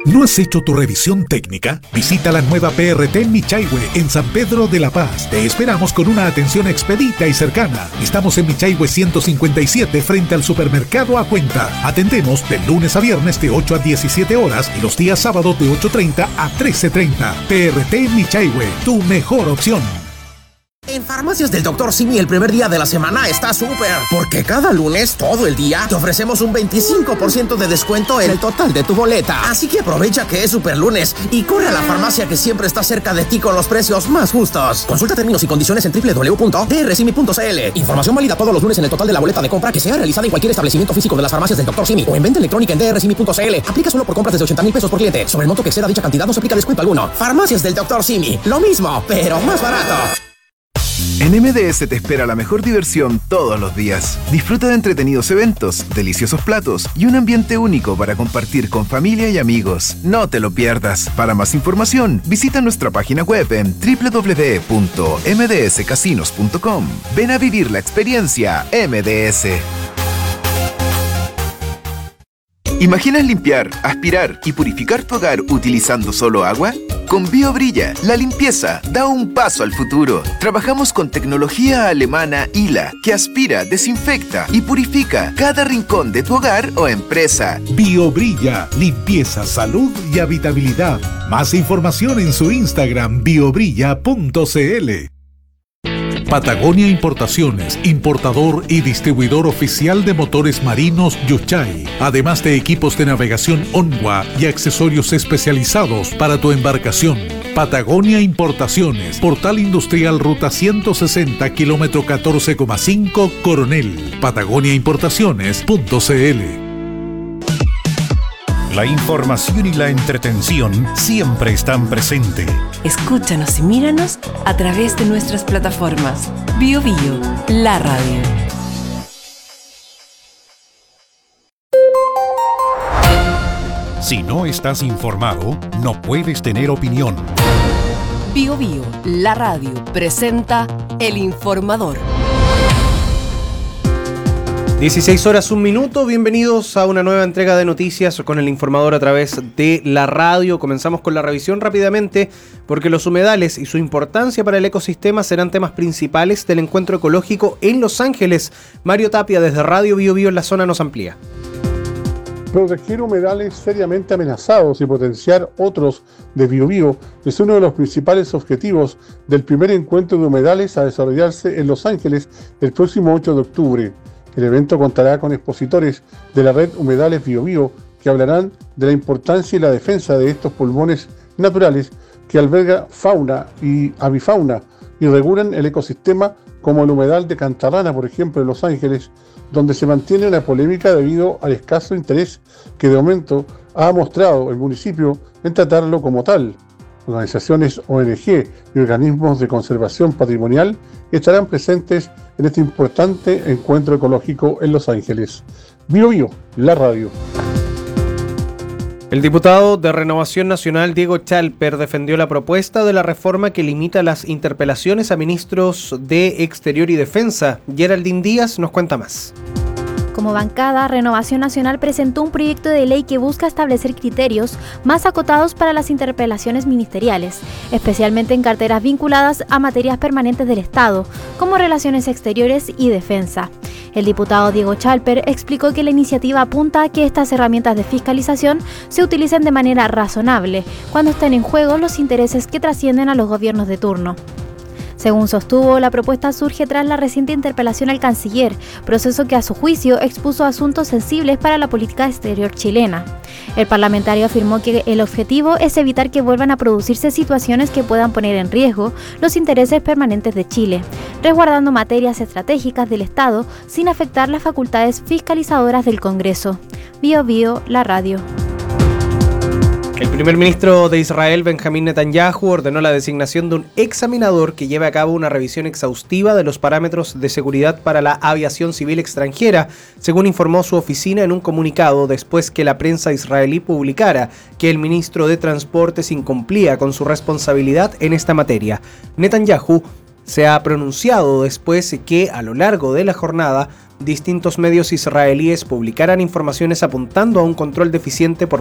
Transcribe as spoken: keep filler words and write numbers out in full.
¿No has hecho tu revisión técnica? Visita la nueva P R T Michaihue en San Pedro de la Paz. Te esperamos con una atención expedita y cercana. Estamos en Michaihue ciento cincuenta y siete frente al supermercado A Cuenta. Atendemos de lunes a viernes de ocho a diecisiete horas y los días sábados de ocho treinta a trece treinta. P R T Michaihue, tu mejor opción. En Farmacias del doctor Simi el primer día de la semana está súper, porque cada lunes, todo el día, te ofrecemos un veinticinco por ciento de descuento en el total de tu boleta. Así que aprovecha que es super lunes y corre a la farmacia que siempre está cerca de ti con los precios más justos. Consulta términos y condiciones en doble u doble u doble u punto d r simi punto c l. Información válida todos los lunes en el total de la boleta de compra que sea realizada en cualquier establecimiento físico de las Farmacias del doctor Simi o en venta electrónica en d r simi punto c l. Aplica solo por compras desde ochenta mil pesos por cliente. Sobre el monto que exceda dicha cantidad no se aplica descuento alguno. Farmacias del doctor Simi. Lo mismo, pero más barato. En M D S te espera la mejor diversión todos los días. Disfruta de entretenidos eventos, deliciosos platos y un ambiente único para compartir con familia y amigos. No te lo pierdas. Para más información, visita nuestra página web en doble u doble u doble u punto m d s casinos punto com. Ven a vivir la experiencia M D S. ¿Imaginas limpiar, aspirar y purificar tu hogar utilizando solo agua? Con BioBrilla, la limpieza da un paso al futuro. Trabajamos con tecnología alemana I L A, que aspira, desinfecta y purifica cada rincón de tu hogar o empresa. BioBrilla, limpieza, salud y habitabilidad. Más información en su Instagram, biobrilla punto c l. Patagonia Importaciones, importador y distribuidor oficial de motores marinos Yuchai, además de equipos de navegación Onwa y accesorios especializados para tu embarcación. Patagonia Importaciones, Portal Industrial Ruta ciento sesenta, kilómetro catorce coma cinco, Coronel. patagonia importaciones punto c l. La información y la entretención siempre están presentes. Escúchanos y míranos a través de nuestras plataformas. Bio Bio, la radio. Si no estás informado, no puedes tener opinión. Bio Bio, la radio, presenta El Informador. dieciséis horas, un minuto. Bienvenidos a una nueva entrega de noticias con El Informador a través de la radio. Comenzamos con la revisión rápidamente porque los humedales y su importancia para el ecosistema serán temas principales del encuentro ecológico en Los Ángeles. Mario Tapia desde Radio Bio Bio en la zona nos amplía. Proteger humedales seriamente amenazados y potenciar otros de Bio Bio es uno de los principales objetivos del primer encuentro de humedales a desarrollarse en Los Ángeles el próximo ocho de octubre. El evento contará con expositores de la red Humedales Bio Bio que hablarán de la importancia y la defensa de estos pulmones naturales que alberga fauna y avifauna y regulan el ecosistema, como el humedal de Cantarrana, por ejemplo, en Los Ángeles, donde se mantiene una polémica debido al escaso interés que de momento ha mostrado el municipio en tratarlo como tal. Organizaciones O N G y organismos de conservación patrimonial estarán presentes en este importante encuentro ecológico en Los Ángeles. Bio Bio, la radio. El diputado de Renovación Nacional, Diego Chalper, defendió la propuesta de la reforma que limita las interpelaciones a ministros de Exterior y Defensa. Geraldine Díaz nos cuenta más. Como bancada, Renovación Nacional presentó un proyecto de ley que busca establecer criterios más acotados para las interpelaciones ministeriales, especialmente en carteras vinculadas a materias permanentes del Estado, como relaciones exteriores y defensa. El diputado Diego Chalper explicó que la iniciativa apunta a que estas herramientas de fiscalización se utilicen de manera razonable, cuando estén en juego los intereses que trascienden a los gobiernos de turno. Según sostuvo, la propuesta surge tras la reciente interpelación al canciller, proceso que a su juicio expuso asuntos sensibles para la política exterior chilena. El parlamentario afirmó que el objetivo es evitar que vuelvan a producirse situaciones que puedan poner en riesgo los intereses permanentes de Chile, resguardando materias estratégicas del Estado sin afectar las facultades fiscalizadoras del Congreso. Bio Bio, la radio. El primer ministro de Israel, Benjamín Netanyahu, ordenó la designación de un examinador que lleve a cabo una revisión exhaustiva de los parámetros de seguridad para la aviación civil extranjera, según informó su oficina en un comunicado después que la prensa israelí publicara que el ministro de Transportes incumplía con su responsabilidad en esta materia. Netanyahu se ha pronunciado después que, a lo largo de la jornada, distintos medios israelíes publicaran informaciones apuntando a un control deficiente por